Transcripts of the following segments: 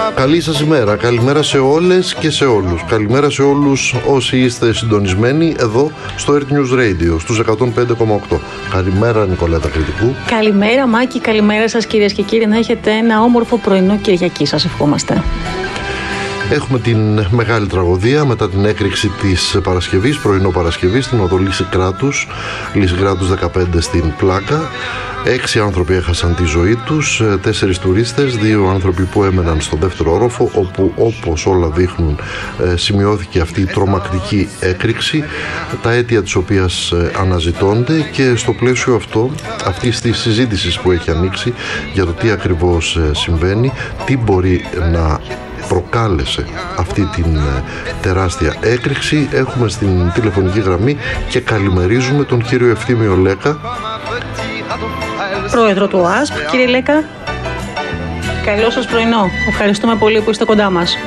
Καλή σας ημέρα, καλημέρα σε όλες και σε όλους. Καλημέρα σε όλους όσοι είστε συντονισμένοι εδώ στο Earth News Radio στους 105,8. Καλημέρα Νικολέτα Κρητικού. Καλημέρα Μάκη, καλημέρα σας κυρίες και κύριοι. Να έχετε ένα όμορφο πρωινό Κυριακή, σας ευχόμαστε. Έχουμε την μεγάλη τραγωδία μετά την έκρηξη της Παρασκευής, πρωινό Παρασκευή, στην οδό Λυσικράτους 15 στην Πλάκα. 6 άνθρωποι έχασαν τη ζωή τους, 4 τουρίστες, 2 άνθρωποι που έμεναν στο δεύτερο όροφο, όπου όπως όλα δείχνουν σημειώθηκε αυτή η τρομακτική έκρηξη, τα αίτια της οποίας αναζητώνται, και στο πλαίσιο αυτής της συζήτησης που έχει ανοίξει για το τι ακριβώς συμβαίνει, τι μπορεί να προκάλεσε αυτή την τεράστια έκρηξη, έχουμε στην τηλεφωνική γραμμή και καλημερίζουμε τον κύριο Ευθύμιο Λέκα, πρόεδρο του ΟΑΣΠ. Κύριε Λέκα, καλό σας πρωινό. Ευχαριστούμε πολύ που είστε κοντά μας.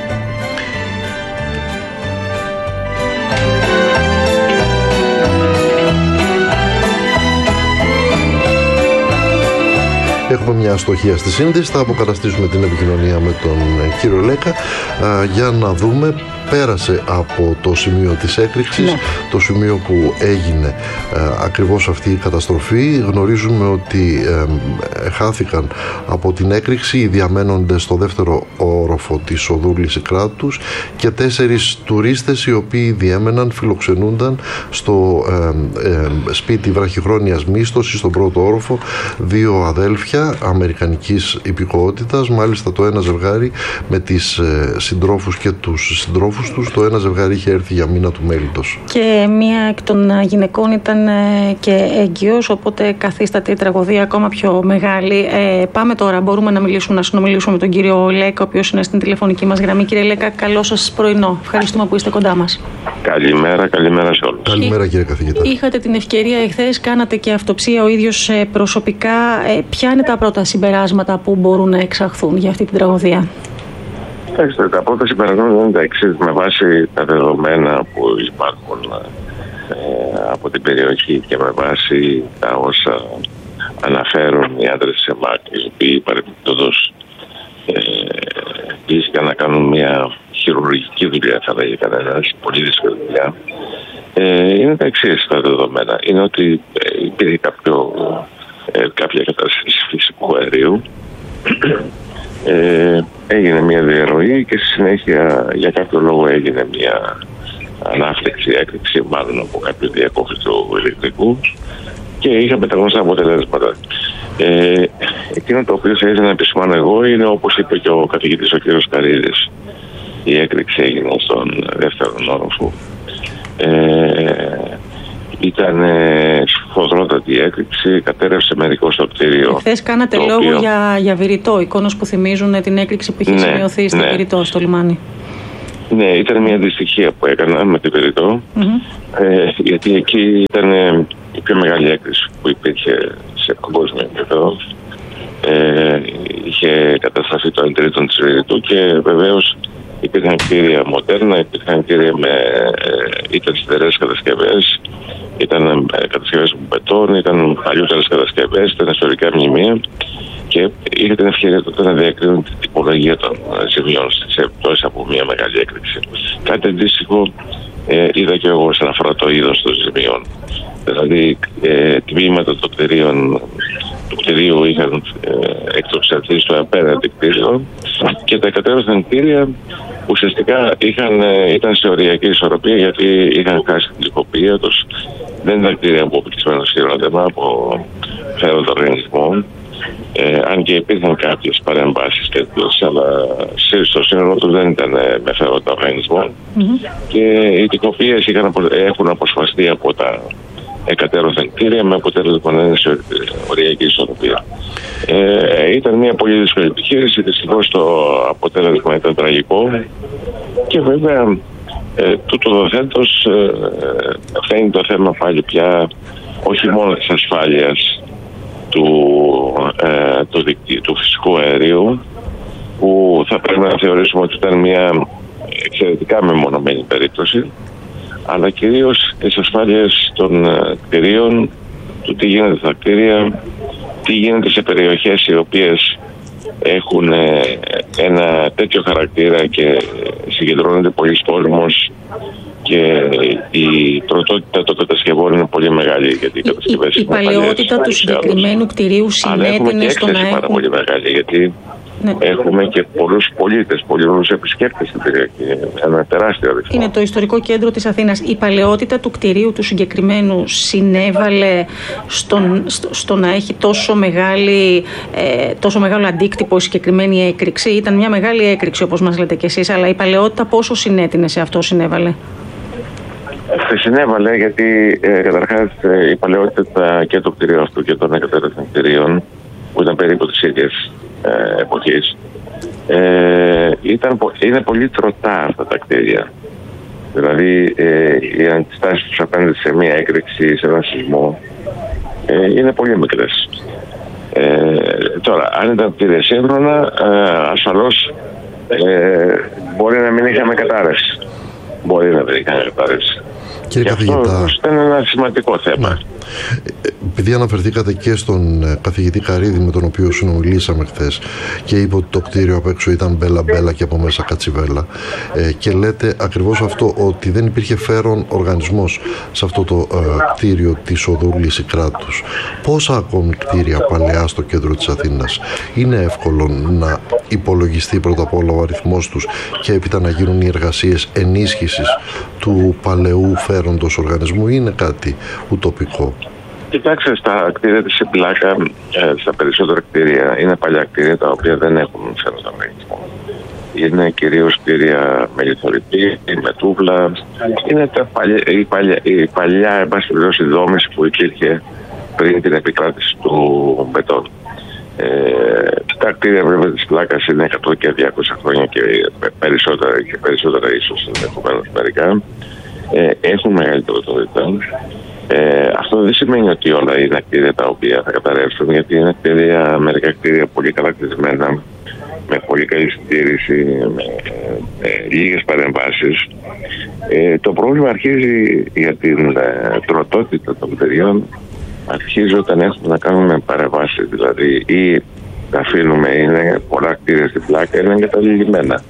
Έχουμε μια αστοχία στη σύνδεση, θα αποκαταστήσουμε την επικοινωνία με τον κύριο Λέκα για να δούμε. Πέρασε από το σημείο της έκρηξης, το σημείο που έγινε ακριβώς αυτή η καταστροφή. Γνωρίζουμε ότι χάθηκαν από την έκρηξη οι διαμένοντες στο δεύτερο όροφο της οδού Λυσικράτους και 4 τουρίστες οι οποίοι διέμεναν, φιλοξενούνταν στο σπίτι βραχυχρόνιας μίσθωσης στον πρώτο όροφο, 2 αδέλφια αμερικανικής υπηκοότητας, μάλιστα το ένα ζευγάρι με τις συντρόφους και τους συντρόφους τους, το ένα ζευγάρι είχε έρθει για μήνα του μέλιτος. Και μία εκ των γυναικών ήταν και έγκυος, οπότε καθίσταται η τραγωδία ακόμα πιο μεγάλη. Πάμε τώρα, μπορούμε να συνομιλήσουμε με τον κύριο Λέκα, ο οποίος είναι στην τηλεφωνική μας γραμμή. Κύριε Λέκα, καλό σας πρωινό. Ευχαριστούμε που είστε κοντά μας. Καλημέρα σε όλους. Καλημέρα κύριε καθηγητά. Είχατε την ευκαιρία εχθές, κάνατε και αυτοψία ο ίδιος προσωπικά. Ποια είναι τα πρώτα συμπεράσματα που μπορούν να εξαχθούν για αυτή την τραγωδία? Τα πρώτα συμπεράσματα είναι τα εξής. Με βάση τα δεδομένα που υπάρχουν από την περιοχή και με βάση τα όσα αναφέρουν οι άντρες της ΕΜΑΚ, οι οποίοι παρεμπιπτόντως ήθηκαν να κάνουν μια χειρουργική δουλειά, θα λέγει κανένας, πολύ δύσκολη δουλειά, είναι τα εξής τα δεδομένα. Είναι ότι υπήρχε κάποια κατάσταση φυσικού αερίου, έγινε μια διαρροή και στη συνέχεια για κάποιο λόγο έγινε μια ανάφλεξη, έκρηξη μάλλον από κάποιο διακόπτη του ηλεκτρικού και είχαμε τα γνωστά αποτελέσματα. Εκείνο το οποίο θα ήθελα να επισημάνω εγώ είναι, όπως είπε και ο καθηγητής ο κ. Καρίδης, η έκρηξη έγινε στον δεύτερο όροφο. Ήταν σφοδρότατη έκρηξη, κατέρευσε μερικό στο κτίριο. Χθες κάνατε λόγο για Βηρητό, εικόνες που θυμίζουν την έκρηξη που είχε σημειωθεί στη Βηρητό, στο λιμάνι. Ναι, ήταν μια δυστυχία που έκανα με τη Βηρητό, γιατί εκεί ήταν η πιο μεγάλη έκρηξη που υπήρχε σε παγκόσμιο επίπεδο. Είχε καταστραφεί το 1/3 της Βηρητού και βεβαίως υπήρχαν κτίρια μοντέρνα, υπήρχαν κτίρια ήταν σιδερές κατασκευές, ήταν κατασκευές με μπετόν, ήταν παλιότερες κατασκευές, ήταν ιστορικά μνημεία και είχα την ευκαιρία τότε να διακρίνω την τυπολογία των ζημιών στις επιπτώσεις από μια μεγάλη έκρηξη. Κάτι αντίστοιχο είδα και εγώ όσον αφορά το είδος των ζημιών. Δηλαδή, τμήματα των του κτηρίου είχαν εκτοξευθεί στο απέναντι κτίριο και τα κατέρευσαν κτίρια ουσιαστικά ήταν σε οριακή ισορροπία, γιατί είχαν χάσει την τυποποιία τους. Δεν ήταν κτίρια από οπλισμένο χειρόδεμα, από φέροντα οργανισμών. Αν και υπήρχαν κάποιες παρεμβάσεις τέτοιες, αλλά στο σύνολο του δεν ήταν με φέροντα οργανισμών. Και οι τυποποιίες έχουν αποσπαστεί από τα εκατέρωθεν κτίρια με αποτέλεσμα να είναι σε οριακή ισορροπία. Ήταν μια πολύ δύσκολη επιχείρηση, δυστυχώς το αποτέλεσμα ήταν τραγικό και βέβαια τούτο δοθέντος φαίνει το θέμα πάλι πια όχι μόνο της ασφάλειας του φυσικού αερίου, που θα πρέπει να θεωρήσουμε ότι ήταν μια εξαιρετικά μεμονωμένη περίπτωση, αλλά κυρίως τις ασφάλειες των κτηρίων, του τι γίνεται στα κτίρια, τι γίνεται σε περιοχές οι οποίες έχουν ένα τέτοιο χαρακτήρα και συγκεντρώνεται πολλοί κόσμος και η τροτότητα των κατασκευών είναι πολύ μεγάλη, γιατί οι κατασκευές η παλαιότητα του συγκεκριμένου κτηρίου συνέτεινε στο να πάρα πολύ μεγάλη, γιατί έχουμε και πολλούς πολίτες, πολλούς επισκέπτες στην περιοχή. Ένα τεράστιο αριθμό. Είναι το ιστορικό κέντρο της Αθήνας. Η παλαιότητα του κτηρίου του συγκεκριμένου συνέβαλε στο να έχει τόσο μεγάλο αντίκτυπο η συγκεκριμένη έκρηξη? Ήταν μια μεγάλη έκρηξη, όπως μας λέτε κι εσείς, αλλά η παλαιότητα πόσο συνέτεινε σε αυτό, συνέβαλε? Συνέβαλε γιατί καταρχάς η παλαιότητα και το κτηρίο αυτού και των εκατέρωθων κτηρίων, που ήταν περίπου της ίδιας εποχής, είναι πολύ τροτά αυτά τα κτίρια. Δηλαδή οι αντιστάσεις τους απέναντι σε μια έκρηξη, σε ένα σεισμό, είναι πολύ μικρές. Τώρα, αν ήταν κτίρια σύγχρονα, ασφαλώς μπορεί να μην είχαμε κατάρρευση. Μπορεί να μην είχαμε κατάρρευση. Κύριε καθηγητά, αυτό ήταν ένα σημαντικό θέμα. Επειδή αναφερθήκατε και στον καθηγητή Καρύδη, με τον οποίο συνομιλήσαμε χθες, και είπε ότι το κτίριο απ' έξω ήταν μπέλα-μπέλα και από μέσα κατσιβέλα, και λέτε ακριβώς αυτό, ότι δεν υπήρχε φέρον οργανισμός σε αυτό το κτίριο της οδού Λυσικράτους. Πόσα ακόμη κτίρια παλαιά στο κέντρο της Αθήνας είναι εύκολο να υπολογιστεί πρώτα απ' όλα ο αριθμός τους και έπειτα να γίνουν οι εργασίες ενίσχυσης του παλαιού φέροντος οργανισμού, ή είναι κάτι ουτοπικό? Κοιτάξτε, στα κτίρια της Πλάκα, στα περισσότερα κτίρια, είναι παλιά κτίρια τα οποία δεν έχουν φέροντα μεγεθμό. Είναι κυρίως κτίρια με λιθορυπή, με τούβλα. Είναι η παλιά εν πάση περιπτώσει δόμηση που υπήρχε πριν την επικράτηση του μπετόν. Τα κτίρια βέβαια της Πλάκας είναι 100 και 200 χρόνια και περισσότερα ίσως ενδεχομένως μερικά. Έχουν μεγάλη τροτότητα. Αυτό δεν σημαίνει ότι όλα είναι κτίρια τα οποία θα καταρρεύσουν, γιατί είναι μερικά κτίρια πολύ καλά κτισμένα, με πολύ καλή συντήρηση, με λίγες παρεμβάσεις. Το πρόβλημα αρχίζει για την τροτότητα των κτιριών, αρχίζει όταν έχουμε να κάνουμε παρεμβάσεις, δηλαδή ή τα αφήνουμε, είναι πολλά κτίρια στην Πλάκα, είναι εγκαταλειμμένα.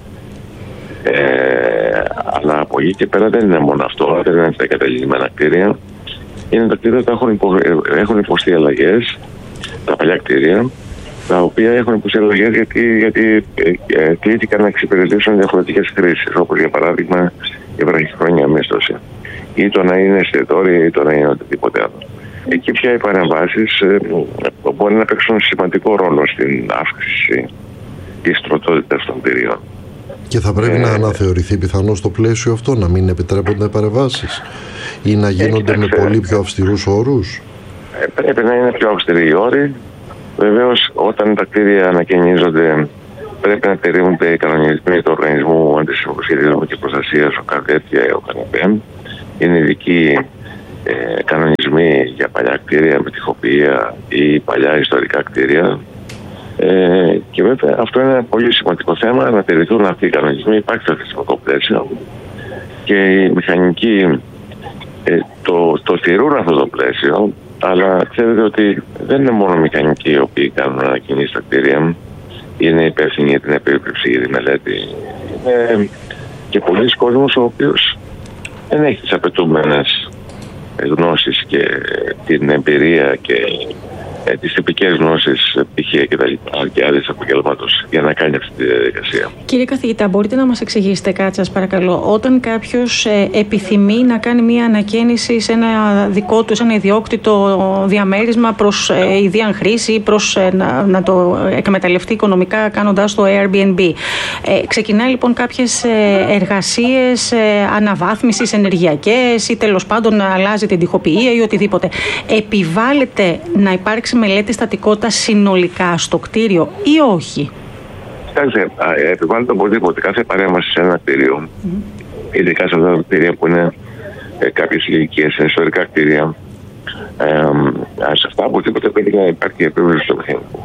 Αλλά από εκεί και πέρα δεν είναι μόνο αυτό, δεν είναι τα εγκαταλειμμένα κτίρια. Είναι τα κτίρια που έχουν υποστεί αλλαγές, τα παλιά κτίρια, τα οποία έχουν υποστεί αλλαγές γιατί κλήθηκαν να εξυπηρετήσουν διαφορετικές χρήσεις, όπως για παράδειγμα η βραχυχρόνια μίσθωση, ή το να είναι εστιατόρια ή το να είναι οτιδήποτε άλλο. Εκεί πια οι παρεμβάσεις μπορεί να παίξουν σημαντικό ρόλο στην αύξηση της τροτότητας των κτίριων. Και θα πρέπει να αναθεωρηθεί πιθανώς το πλαίσιο αυτό, να μην επιτρέπονται παρεμβάσεις ή να γίνονται με πολύ πιο αυστηρούς όρους? Πρέπει να είναι πιο αυστηροί οι όροι. Βεβαίως, όταν τα κτίρια ανακαινίζονται, πρέπει να τηρούνται οι κανονισμοί του Οργανισμού Αντισημοσχεδισμού και Προστασίας, ο ΚΑΔΕΤ και ο ΚΑΝΕΠΕΜ. Είναι ειδικοί κανονισμοί για παλιά κτίρια με τοιχοποιία ή παλιά ιστορικά κτίρια. Και βέβαια αυτό είναι ένα πολύ σημαντικό θέμα, να τηρηθούν αυτοί οι κανονισμοί. Υπάρχει το θεσμικό πλαίσιο και οι μηχανικοί το τηρούν αυτό το πλαίσιο, αλλά ξέρετε ότι δεν είναι μόνο μηχανικοί οι οποίοι κάνουν ανακοινήσεις στα κτίρια, είναι υπεύθυνοι για την επίβλεψη, για τη μελέτη. Είναι και πολλοί κόσμος ο οποίος δεν έχει τις απαιτούμενες γνώσεις και την εμπειρία και τις τυπικές γνώσεις, πτυχία και άλλες επαγγελμάτων για να κάνει αυτή τη διαδικασία. Κύριε καθηγητά, μπορείτε να μας εξηγήσετε κάτι, σας παρακαλώ? Όταν κάποιος επιθυμεί να κάνει μια ανακαίνιση σε ένα δικό του, σε ένα ιδιόκτητο διαμέρισμα προς ιδίαν χρήση ή προς να το εκμεταλλευτεί οικονομικά κάνοντας το Airbnb, ξεκινάει λοιπόν κάποιες εργασίες αναβάθμισης ενεργειακές ή τέλος πάντων να αλλάζει την τοιχοποιία ή οτιδήποτε. Επιβάλλεται να υπάρξει μελέτη στατικότητας συνολικά στο κτίριο ή όχι? Κοιτάξτε, επιβάλλεται οπωσδήποτε κάθε παρέμβαση σε ένα κτίριο, ειδικά σε αυτά τα κτίρια που είναι κάποιες ηλικίες, είναι ιστορικά κτίρια. Σε αυτά οπωσδήποτε πρέπει να υπάρχει επίβλεψη του μηχανικού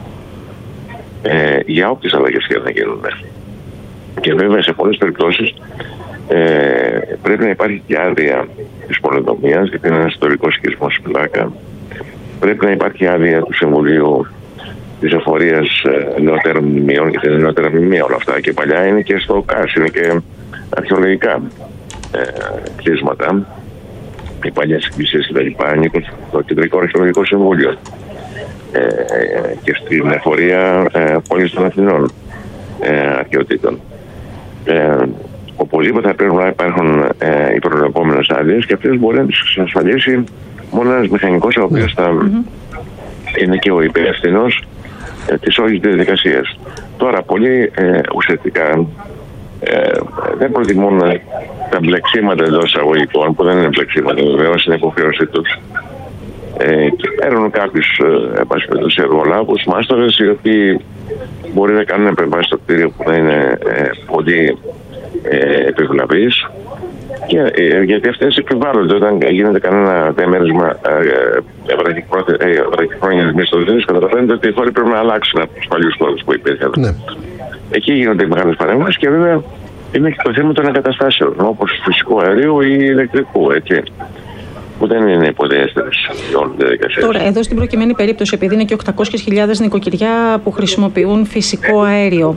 για όποιες αλλαγές και να γίνουν. Και βέβαια σε πολλές περιπτώσεις πρέπει να υπάρχει και άδεια της πολεοδομίας, γιατί είναι ένας ιστορικός οικισμός στην Πλάκα. Πρέπει να υπάρχει άδεια του Συμβουλίου της εφορίας νεότερων μνημείων, γιατί είναι νεότερα μνημεία όλα αυτά και παλιά, είναι και στο ΚΑΣ, είναι και αρχαιολογικά κτίσματα. Οι παλιές εκκλησίες κτλ. Ανήκουν στο Κεντρικό Αρχαιολογικό Συμβούλιο και στην εφορία πόλης των Αθηνών αρχαιοτήτων. Οπωσδήποτε θα πρέπει να υπάρχουν οι προβλεπόμενες άδειες και αυτές μπορεί να τις εξασφαλίσει μόνο ένας μηχανικός ο οποίος θα είναι και ο υπεύθυνος της όλης της διαδικασίας. Τώρα, πολλοί ουσιαστικά δεν προτιμούν τα μπλεξίματα εντός εισαγωγικών, που δεν είναι μπλεξίματα, βεβαίως είναι υποχρέωσή τους, και παίρνουν κάποιους εργολάβους, μάστορες, οι οποίοι μπορεί να κάνουν επεμβάσεις στο κτίριο που θα είναι πολύ επιβλαβείς, γιατί αυτές επιβάλλονται όταν γίνεται κανένα διαμέρισμα βραχυχρόνιας μισθοδοσίας. Καταλαβαίνετε ότι οι χώροι πρέπει να αλλάξουν από τους παλιούς χώρους που υπήρχαν. Ναι. Εκεί γίνονται οι μεγάλες παρέμβασεις και βέβαια είναι και το θέμα των εγκαταστάσεων, όπως φυσικού αερίου ή ηλεκτρικού, έτσι, που δεν είναι υποδέστερες για όλη τη διαδικασία. Τώρα, εδώ στην προκειμένη περίπτωση, επειδή είναι και 800.000 νοικοκυριά που χρησιμοποιούν φυσικό αέριο,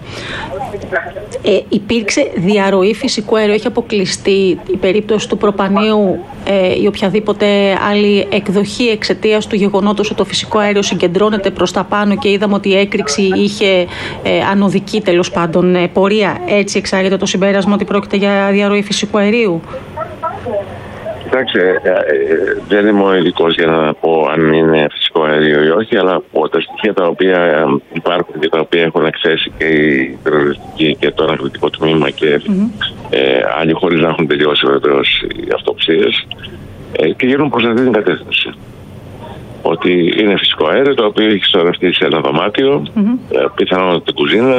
υπήρξε διαρροή φυσικού αερίου, έχει αποκλειστεί η περίπτωση του προπανίου ή οποιαδήποτε άλλη εκδοχή εξαιτίας του γεγονότος ότι το φυσικό αέριο συγκεντρώνεται προς τα πάνω και είδαμε ότι η έκρηξη είχε ανωδική τέλος πάντων πορεία. Έτσι εξάγεται το συμπέρασμα ότι πρόκειται για διαρροή φυσικού αερίου? Κοιτάξτε, δεν είμαι ο ειδικός για να πω αν είναι φυσικό αέριο ή όχι, αλλά από τα στοιχεία τα οποία υπάρχουν και τα οποία έχουν εξέσει και η πυροσβεστική και το ανακριτικό τμήμα και άλλοι, χωρίς να έχουν τελειώσει βεβαίως οι αυτοψίες, και γίνουν προς αυτή την κατεύθυνση. Ότι είναι φυσικό αέριο το οποίο έχει σωρευτεί σε ένα δωμάτιο, πιθανόν την κουζίνα,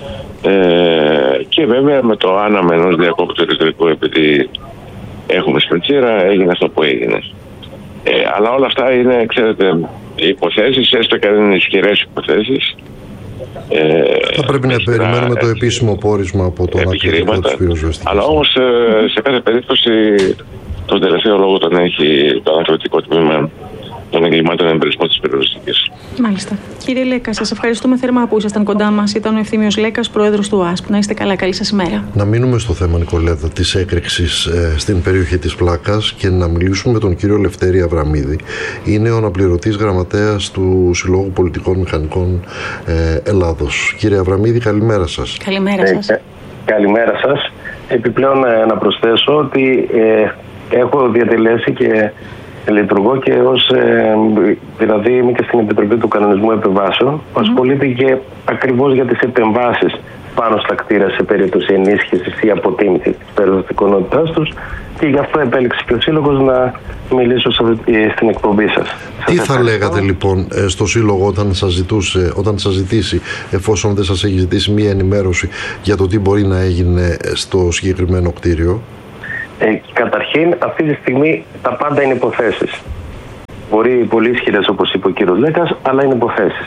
και βέβαια με το άναμα ενός διακόπτου ηλεκτρικού, επειδή έχουμε σπριτσίρα, έγινε αυτό που έγινε. Αλλά όλα αυτά είναι, ξέρετε, υποθέσεις, έστω και αν είναι ισχυρές υποθέσεις. Θα πρέπει να περιμένουμε το επίσημο πόρισμα από τον ανακριτικό της πυροσβεστικής. Αλλά όμως σε κάθε περίπτωση τον τελευταίο λόγο τον έχει το ανακριτικό τμήμα των εγκλημάτων εμπειρισμού της πυροσβεστικής. Μάλιστα. Κύριε Λέκα, σας ευχαριστούμε θερμά που ήσασταν κοντά μας. Ήταν ο Ευθύμιος Λέκας, πρόεδρος του ΟΑΣΠ. Να είστε καλά, καλή σας ημέρα. Να μείνουμε στο θέμα, Νικολέδα, της έκρηξης στην περιοχή της Πλάκας και να μιλήσουμε με τον κύριο Λευτέρη Αβραμίδη. Είναι ο αναπληρωτής γραμματέας του Συλλόγου Πολιτικών Μηχανικών Ελλάδος. Κύριε Αβραμίδη, καλημέρα σας. Καλημέρα σας. Καλημέρα σας. Επιπλέον να προσθέσω ότι έχω διατελέσει και λειτουργώ και δηλαδή είμαι και στην Επιτροπή του Κανονισμού Επεμβάσεων, που ασχολείται και ακριβώς για τις επεμβάσεις πάνω στα κτίρια σε περίπτωση ενίσχυσης ή αποτίμησης της περιοριστικότητάς τους, και γι' αυτό επέλεξε και ο Σύλλογος να μιλήσω στην εκπομπή σας. Τι θα λέγατε λοιπόν στο Σύλλογο όταν σας ζητήσει, εφόσον δεν σας έχει ζητήσει μία ενημέρωση για το τι μπορεί να έγινε στο συγκεκριμένο κτίριο? Καταρχήν, αυτή τη στιγμή τα πάντα είναι υποθέσεις. Μπορεί πολύ ισχυρές, όπως είπε ο κύριος Λέκας, αλλά είναι υποθέσεις.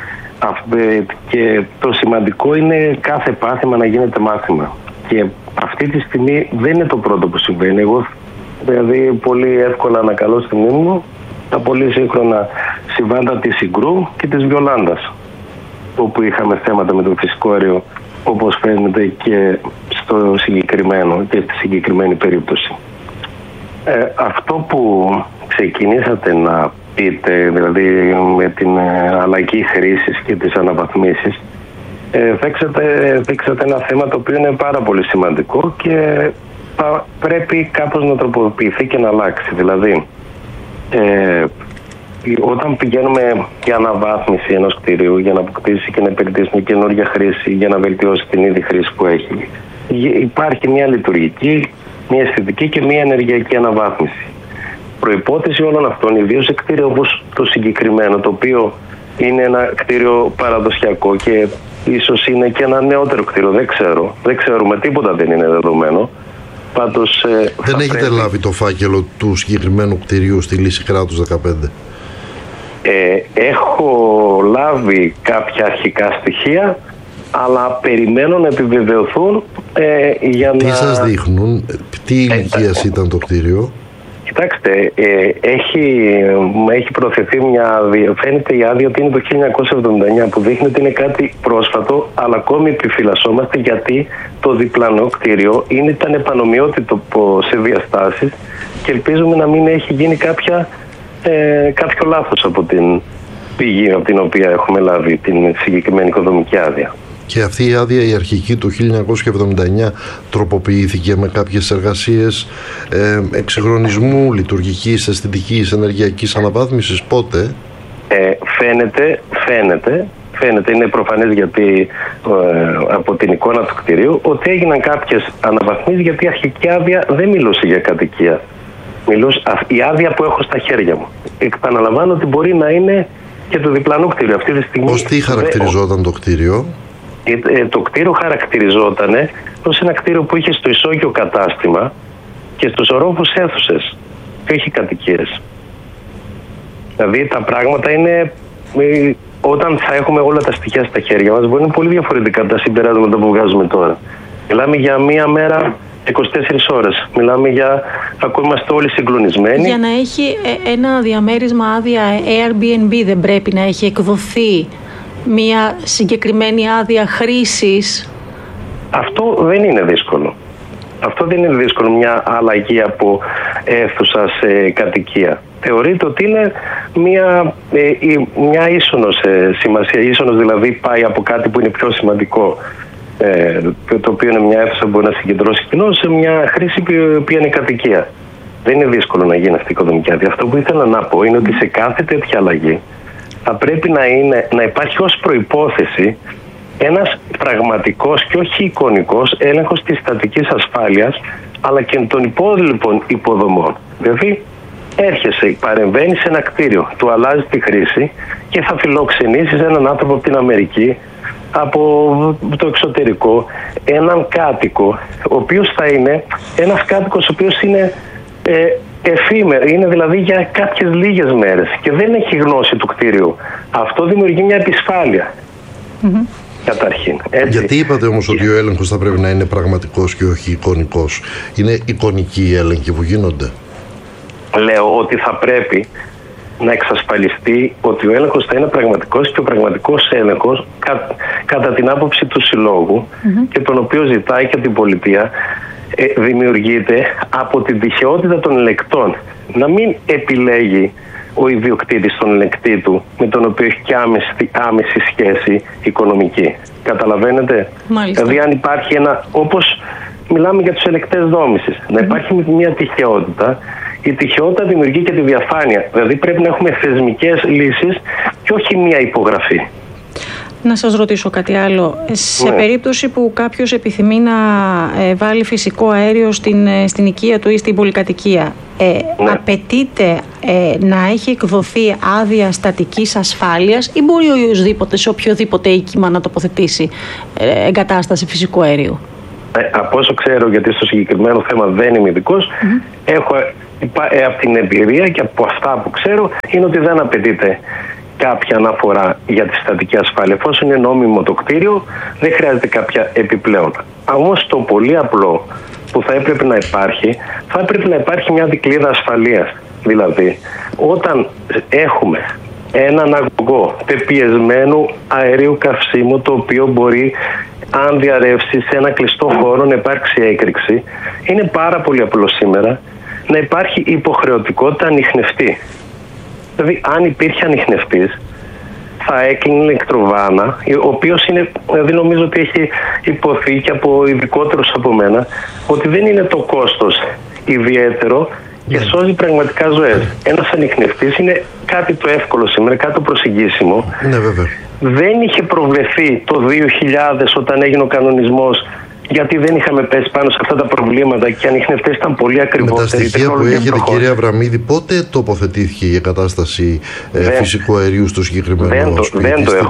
Και το σημαντικό είναι κάθε πάθημα να γίνεται μάθημα. Και αυτή τη στιγμή δεν είναι το πρώτο που συμβαίνει. Εγώ δηλαδή πολύ εύκολα ανακαλώ στη μνήμη μου τα πολύ σύγχρονα συμβάντα της Συγκρού και της Βιολάντας, όπου είχαμε θέματα με το φυσικό αέριο, όπως φαίνεται και στο συγκεκριμένο και στη συγκεκριμένη περίπτωση. Αυτό που ξεκινήσατε να πείτε, δηλαδή με την αλλαγή χρήσης και τις αναβαθμίσεις, δείξατε ένα θέμα το οποίο είναι πάρα πολύ σημαντικό και θα πρέπει κάπως να τροποποιηθεί και να αλλάξει. Δηλαδή, όταν πηγαίνουμε για αναβάθμιση ενός κτηρίου, για να αποκτήσει και να επενδύσει μια καινούργια χρήση, για να βελτιώσει την ήδη χρήση που έχει, υπάρχει μια λειτουργική, μια αισθητική και μια ενεργειακή αναβάθμιση. Προϋπόθεση όλων αυτών, ιδίως σε κτίριο όπως το συγκεκριμένο, το οποίο είναι ένα κτίριο παραδοσιακό και ίσως είναι και ένα νεότερο κτίριο, δεν ξέρουμε, τίποτα δεν είναι δεδομένο. Πάντως, δεν έχετε λάβει το φάκελο του συγκεκριμένου κτιρίου στη λύση κράτους 15? Έχω λάβει κάποια αρχικά στοιχεία, αλλά περιμένω να επιβεβαιωθούν για να... Τι σας δείχνουν, τι ηλικίας ήταν το κτίριο? Κοιτάξτε, έχει προωθηθεί φαίνεται η άδεια ότι είναι το 1979, που δείχνει ότι είναι κάτι πρόσφατο, αλλά ακόμη επιφυλασσόμαστε γιατί το διπλανό κτίριο ήταν επανομοιότυπο σε διαστάσεις και ελπίζουμε να μην έχει γίνει κάποιο λάθος από την πηγή από την οποία έχουμε λάβει την συγκεκριμένη οικοδομική άδεια. Και αυτή η άδεια, η αρχική του 1979, τροποποιήθηκε με κάποιες εργασίες εξυγχρονισμού, λειτουργικής, αισθητικής, ενεργειακής αναβάθμισης, πότε? Φαίνεται, είναι προφανές γιατί από την εικόνα του κτηρίου ότι έγιναν κάποιες αναβαθμίσεις, γιατί η αρχική άδεια δεν μιλούσε για κατοικία. Η άδεια που έχω στα χέρια μου. Επαναλαμβάνω ότι μπορεί να είναι και το διπλανό κτίριο. Αυτή τη στιγμή. Πώς τι χαρακτηριζόταν το κτίριο? Το κτίριο χαρακτηριζόταν ως ένα κτίριο που είχε στο ισόγειο κατάστημα και στους ορόφους αίθουσες και όχι κατοικίες. Δηλαδή τα πράγματα είναι, όταν θα έχουμε όλα τα στοιχεία στα χέρια μας, μπορεί να είναι πολύ διαφορετικά από τα συμπεράσματα που βγάζουμε τώρα. Μιλάμε για μία μέρα 24 ώρες. Μιλάμε ακόμα είμαστε όλοι συγκλονισμένοι. Για να έχει ένα διαμέρισμα άδεια Airbnb δεν πρέπει να έχει εκδοθεί μια συγκεκριμένη άδεια χρήσης? Αυτό δεν είναι δύσκολο. Μια αλλαγή από αίθουσα σε κατοικία. Θεωρείται ότι είναι μια ίσονος σημασία. Ίσονος δηλαδή πάει από κάτι που είναι πιο σημαντικό, το οποίο είναι μια αίθουσα που μπορεί να συγκεντρώσει κοινό, σε μια χρήση που είναι κατοικία. Δεν είναι δύσκολο να γίνει αυτή η οικοδομική άδεια. Αυτό που ήθελα να πω είναι ότι σε κάθε τέτοια αλλαγή θα πρέπει να υπάρχει ως προϋπόθεση ένας πραγματικός και όχι εικονικός έλεγχος της στατικής ασφάλειας, αλλά και των υπόλοιπων υποδομών. Δηλαδή, έρχεσαι, παρεμβαίνεις σε ένα κτίριο, του αλλάζει τη χρήση και θα φιλοξενήσεις έναν άνθρωπο από την Αμερική, από το εξωτερικό, έναν κάτοικο, ο οποίος θα είναι ένας κάτοικος ο οποίος είναι εφήμερο, είναι δηλαδή για κάποιες λίγες μέρες και δεν έχει γνώση του κτίριου. Αυτό δημιουργεί μια επισφάλεια. Καταρχήν. Έτσι. Γιατί είπατε όμως ότι ο έλεγχος θα πρέπει να είναι πραγματικός και όχι εικονικός? Είναι εικονικοί οι έλεγχοι που γίνονται? Λέω ότι θα πρέπει να εξασφαλιστεί ότι ο έλεγχος θα είναι πραγματικός, και ο πραγματικός έλεγχος κατά την άποψη του συλλόγου και τον οποίο ζητάει και την πολιτεία δημιουργείται από την τυχαιότητα των ελεκτών. Να μην επιλέγει ο ιδιοκτήτης τον ελεκτή του, με τον οποίο έχει και άμεση σχέση οικονομική. Καταλαβαίνετε? Μάλιστα. Δηλαδή αν υπάρχει όπως μιλάμε για τους ελεκτές δόμησης, να υπάρχει μια τυχαιότητα. Η τυχαιότητα δημιουργεί και τη διαφάνεια. Δηλαδή πρέπει να έχουμε θεσμικές λύσεις και όχι μια υπογραφή. Να σας ρωτήσω κάτι άλλο. Σε περίπτωση που κάποιος επιθυμεί να βάλει φυσικό αέριο στην οικία του ή στην πολυκατοικία, απαιτείται να έχει εκδοθεί άδεια στατικής ασφάλειας ή μπορεί οποιοσδήποτε σε οποιοδήποτε οίκημα να τοποθετήσει εγκατάσταση φυσικού αερίου? Από όσο ξέρω, γιατί στο συγκεκριμένο θέμα δεν είμαι ειδικός, έχω από την εμπειρία και από αυτά που ξέρω, είναι ότι δεν απαιτείται κάποια αναφορά για τη στατική ασφάλεια. Εφόσον είναι νόμιμο το κτίριο, δεν χρειάζεται κάποια επιπλέον. Όμως το πολύ απλό που θα έπρεπε να υπάρχει μια δικλείδα ασφαλείας. Δηλαδή, όταν έχουμε έναν αγωγό πεπιεσμένου αερίου καυσίμου, το οποίο μπορεί, αν διαρρεύσει σε ένα κλειστό χώρο, να υπάρξει έκρηξη, είναι πάρα πολύ απλό σήμερα να υπάρχει υποχρεωτικότητα ανιχνευτή. Δηλαδή, αν υπήρχε ανιχνευτής, θα έκλεινε ηλεκτροβάνα, ο οποίος είναι, δηλαδή νομίζω ότι έχει υποθεί και από ειδικότερους από μένα, ότι δεν είναι το κόστος ιδιαίτερο και σώζει πραγματικά ζωές. Ένας ανιχνευτής είναι κάτι το εύκολο σήμερα, κάτι το προσεγγίσιμο. Ναι, βέβαια. Δεν είχε προβλεφθεί το 2000 όταν έγινε ο κανονισμός, γιατί δεν είχαμε πέσει πάνω σε αυτά τα προβλήματα και οι ανιχνευτές ήταν πολύ ακριβότεροι. Με τα στοιχεία που έχετε, κυρία Αβραμίδη, πότε τοποθετήθηκε η εγκατάσταση φυσικού αερίου στο συγκεκριμένο σπίτι?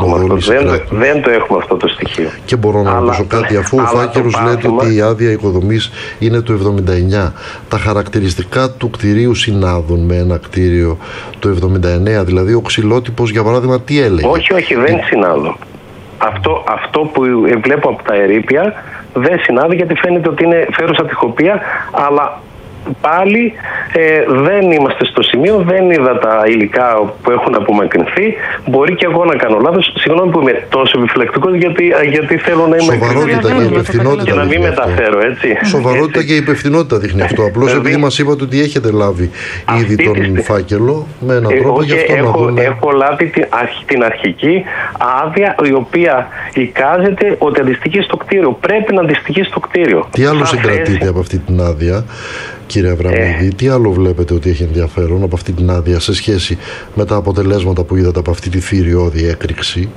Δεν το έχουμε αυτό το στοιχείο. Και μπορώ να ρωτήσω κάτι, αφού ο φάκελος λέτε ότι η άδεια οικοδομής είναι το 79, τα χαρακτηριστικά του κτηρίου συνάδουν με ένα κτίριο το 79? Δηλαδή ο ξυλότυπος, για παράδειγμα, τι έλεγε? Όχι, δεν συνάδουν. Αυτό που βλέπω από τα ερείπια δεν συνάδει, γιατί φαίνεται ότι είναι φέρουσα τοιχοπία, αλλά πάλι δεν είμαστε στο σημείο, δεν είδα τα υλικά που έχουν απομακρυνθεί. Μπορεί και εγώ να κάνω λάθος. Συγγνώμη που είμαι τόσο επιφυλακτικός, γιατί θέλω να είμαι σοβαρότητα και υπευθυνότητα και να μην μεταφέρω, έτσι. Σοβαρότητα και υπευθυνότητα δείχνει αυτό. Απλώς επειδή μας είπατε ότι έχετε λάβει ήδη τον φάκελο με έναν τρόπο, γι' αυτό να δούμε. Έχω λάβει την αρχική άδεια, η οποία εικάζεται ότι αντιστοιχεί στο κτίριο. Πρέπει να αντιστοιχεί στο κτίριο. Τι άλλο συγκρατείτε από αυτή την άδεια, κύριε Αβραμίδη, τι άλλο βλέπετε ότι έχει ενδιαφέρον από αυτή την άδεια σε σχέση με τα αποτελέσματα που είδατε από αυτή τη θηριώδη έκρηξη?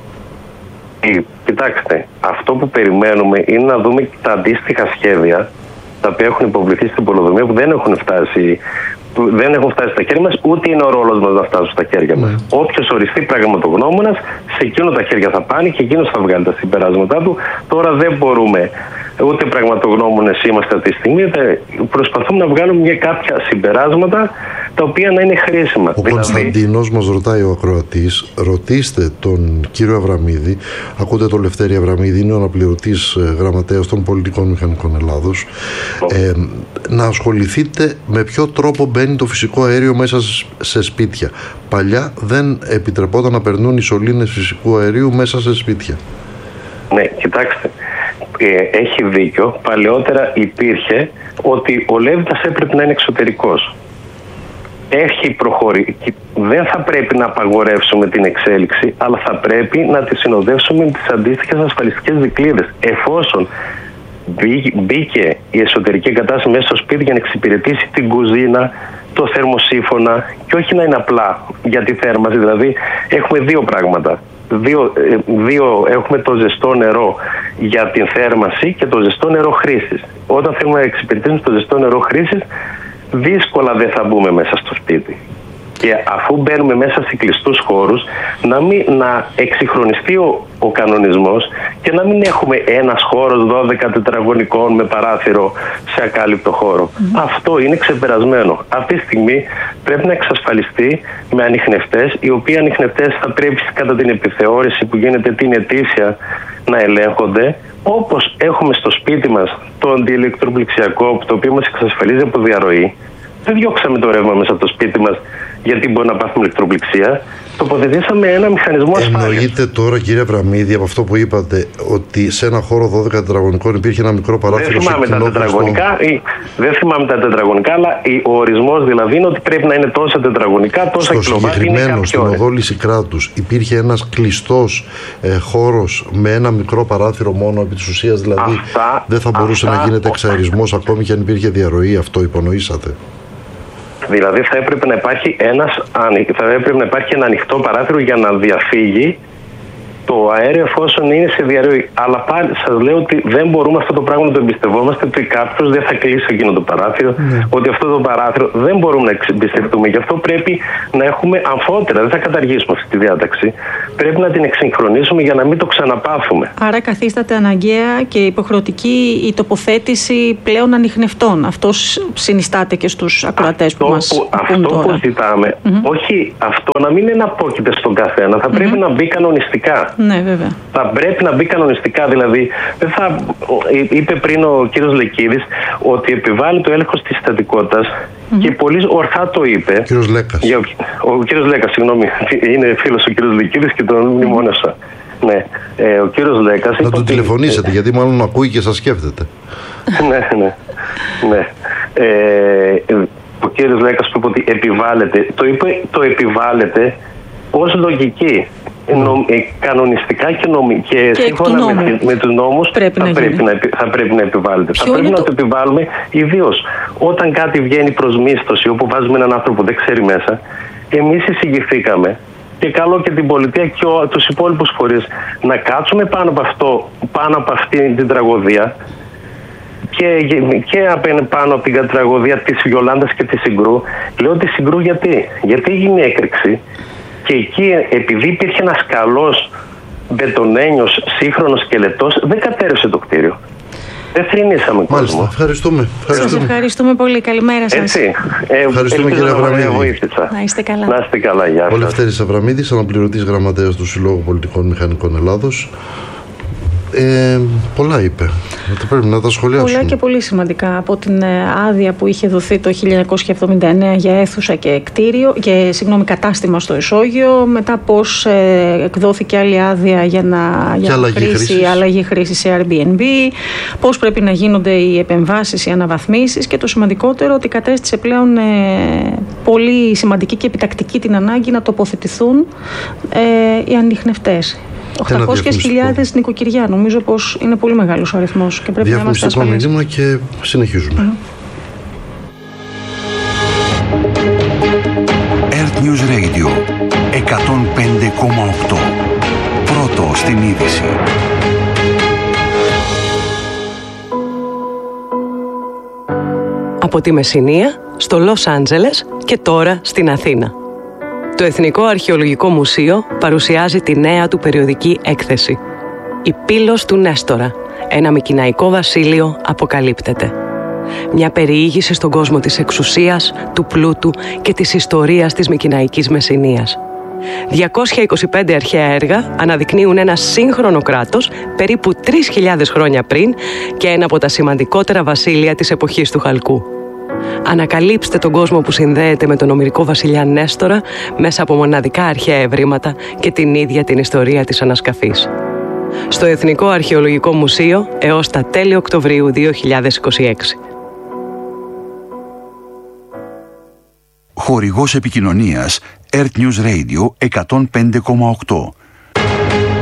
Κοιτάξτε, αυτό που περιμένουμε είναι να δούμε τα αντίστοιχα σχέδια τα οποία έχουν υποβληθεί στην πολεοδομία, που δεν έχουν φτάσει στα χέρια μας, ούτε είναι ο ρόλος μας να φτάσουν στα χέρια μας. Όποιος οριστεί πραγματογνώμονας, σε εκείνο τα χέρια θα πάνε και εκείνος θα βγάλει τα συμπεράσματά του. Τώρα δεν μπορούμε, ούτε πραγματογνώμονες είμαστε αυτή τη στιγμή, προσπαθούμε να βγάλουμε κάποια συμπεράσματα τα οποία να είναι χρήσιμα. Ο Κωνσταντίνος μας ρωτάει, ο ακροατής, ρωτήστε τον κύριο Αβραμίδη, ακούτε τον Λευτέρη Αβραμίδη, είναι ο αναπληρωτής γραμματέας των Πολιτικών Μηχανικών Ελλάδος, να ασχοληθείτε με ποιο τρόπο μπαίνει το φυσικό αέριο μέσα σε σπίτια. Παλιά δεν επιτρεπόταν να περνούν οι σωλήνες φυσικού αερίου μέσα σε σπίτια. Ναι, κοιτάξτε, έχει δίκιο. Παλαιότερα υπήρχε ότι ο Λέβητας έπρεπε να είναι εξωτερικός. Έχει προχωρήσει. Δεν θα πρέπει να απαγορεύσουμε την εξέλιξη, αλλά θα πρέπει να τη συνοδεύσουμε με τις αντίστοιχες ασφαλιστικές δικλείδες. Εφόσον μπήκε η εσωτερική εγκατάσταση μέσα στο σπίτι για να εξυπηρετήσει την κουζίνα, το θερμοσύφωνα, και όχι να είναι απλά για τη θέρμανση. Δηλαδή, έχουμε δύο πράγματα. Έχουμε το ζεστό νερό για την θέρμανση και το ζεστό νερό χρήσης. Όταν θέλουμε να εξυπηρετήσουμε το ζεστό νερό χρήσης, δύσκολα δεν θα μπούμε μέσα στο σπίτι. Και αφού μπαίνουμε μέσα σε κλειστούς χώρους, να εξυγχρονιστεί ο κανονισμός και να μην έχουμε ένας χώρος 12 τετραγωνικών με παράθυρο σε ακάλυπτο χώρο. Αυτό είναι ξεπερασμένο. Αυτή τη στιγμή πρέπει να εξασφαλιστεί με ανιχνευτές, οι οποίοι ανιχνευτές θα πρέπει κατά την επιθεώρηση που γίνεται την ετήσια να ελέγχονται, όπως έχουμε στο σπίτι μας το αντιηλεκτροπληξιακό, το οποίο μας εξασφαλίζει από διαρροή. Δεν διώξαμε το ρεύμα μέσα από το σπίτι μας γιατί μπορεί να πάθουμε ηλεκτροπληξία. Τοποθετήσαμε ένα μηχανισμό ασφάλειας. Εννοείται τώρα, κύριε Αβραμίδη, από αυτό που είπατε, ότι σε ένα χώρο 12 τετραγωνικών υπήρχε ένα μικρό παράθυρο? Δεν θυμάμαι τα τετραγωνικά, αλλά ο ορισμός δηλαδή είναι ότι πρέπει να είναι τόσα τετραγωνικά, τόσα κιλοβάτ. Συγκεκριμένο, στην οδό Λυσικράτους, υπήρχε ένας κλειστός χώρος με ένα μικρό παράθυρο μόνο, επί της ουσίας δηλαδή δεν θα μπορούσε να γίνεται εξαερισμός ακόμη και αν υπήρχε διαρροή? Αυτό υπονοήσατε? Δηλαδή θα έπρεπε να υπάρχει ένα ανοιχτό παράθυρο για να διαφύγει το αέριο εφόσον είναι σε διαρροή. Αλλά πάλι σας λέω ότι δεν μπορούμε αυτό το πράγμα να το εμπιστευόμαστε, ότι κάποιος δεν θα κλείσει εκείνο το παράθυρο, ότι αυτό το παράθυρο δεν μπορούμε να εμπιστευτούμε. Γι' αυτό πρέπει να έχουμε αμφότερα, δεν θα καταργήσουμε αυτή τη διάταξη. Πρέπει να την εξυγχρονίσουμε για να μην το ξαναπάθουμε. Άρα καθίσταται αναγκαία και υποχρεωτική η τοποθέτηση πλέον ανιχνευτών. Αυτό συνιστάται και στους ακροατές που μας ακούν τώρα. Αυτό που ζητάμε, όχι αυτό να μην εναπόκειται στον καθένα, θα πρέπει να μπει κανονιστικά. Ναι, βέβαια. Θα πρέπει να μπει κανονιστικά, δηλαδή είπε πριν ο κύριος Λεκίδης ότι επιβάλλει το έλεγχος της συστατικότητας και πολύ ορθά το είπε. Κύριος Λέκας. Ο κύριος Λέκας, συγγνώμη, είναι φίλος ο κύριος Λεκίδης και τον μνημόνευσα. Ναι, ο κύριος Λέκας. Να του τηλεφωνήσετε, γιατί μάλλον ακούει και σας σκέφτεται. Ναι. Ο κύριος Λέκας είπε ότι επιβάλλεται. Το επιβάλλεται ως λογική. Κανονιστικά και σύμφωνα με τους νόμους θα πρέπει να επιβάλλεται. Θα πρέπει να το επιβάλλουμε ιδίως όταν κάτι βγαίνει προς μίσθωση, όπου βάζουμε έναν άνθρωπο που δεν ξέρει μέσα. Εμείς εισηγηθήκαμε και καλώ και την πολιτεία και τους υπόλοιπους φορείς να κάτσουμε πάνω από αυτή την τραγωδία και πάνω από την τραγωδία της Γιολάντας και της Συγκρού. Λέω τη Συγκρού γιατί έγινε έκρηξη. Και εκεί, επειδή υπήρχε ένας καλός μπετονένιος σύγχρονος σκελετός, δεν κατέρευσε το κτίριο. Δεν θρηνήσαμε κόσμο. Μάλιστα, ευχαριστούμε. Σας ευχαριστούμε πολύ. Καλημέρα σας. Ευχαριστούμε, κύριε Αβραμίδη. Να είστε καλά. Να είστε καλά, γεια σας. Ο Λευτέρης Αβραμίδης, αναπληρωτής γραμματέας του Συλλόγου Πολιτικών Μηχανικών Ελλάδος. Πολλά είπε. Πρέπει να τα σχολιάσουμε. Πολλά και πολύ σημαντικά. Από την άδεια που είχε δοθεί το 1979 για αίθουσα και κτίριο και κατάστημα στο Εσόγειο, μετά πώς εκδόθηκε άλλη άδεια για αλλαγή χρήση σε Airbnb, πώς πρέπει να γίνονται οι επεμβάσεις, οι αναβαθμίσεις και το σημαντικότερο ότι κατέστησε πλέον πολύ σημαντική και επιτακτική την ανάγκη να τοποθετηθούν οι ανιχνευτές. 800.000 νοικοκυριά. Νομίζω πως είναι πολύ μεγάλος ο αριθμός και πρέπει να είμαστε ασφαλείς. Διαφημιστικό μήνυμα και συνεχίζουμε. Earth News Radio 105,8. Πρώτο στην είδηση. Από τη Μεσσηνία στο Λος Άντζελες και τώρα στην Αθήνα. Το Εθνικό Αρχαιολογικό Μουσείο παρουσιάζει τη νέα του περιοδική έκθεση. «Η Πύλος του Νέστορα. Ένα μικηναϊκό βασίλειο αποκαλύπτεται». Μια περιήγηση στον κόσμο της εξουσίας, του πλούτου και της ιστορίας της μικηναϊκής Μεσσηνίας. 225 αρχαία έργα αναδεικνύουν ένα σύγχρονο κράτος περίπου 3.000 χρόνια πριν και ένα από τα σημαντικότερα βασίλεια της εποχής του Χαλκού. Ανακαλύψτε τον κόσμο που συνδέεται με τον ομηρικό βασιλιά Νέστορα μέσα από μοναδικά αρχαία ευρήματα και την ίδια την ιστορία της ανασκαφής. Στο Εθνικό Αρχαιολογικό Μουσείο έως τα τέλη Οκτωβρίου 2026. Χορηγός επικοινωνίας Earth News Radio 105,8.